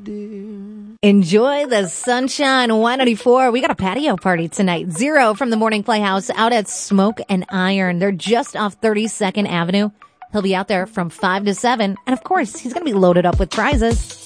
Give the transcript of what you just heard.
Enjoy the sunshine. 194. We got a patio party tonight. Zero from the Morning Playhouse out at Smoke and Iron. They're just off 32nd Avenue. He'll be out there from 5 to 7. And of course, he's going to be loaded up with prizes.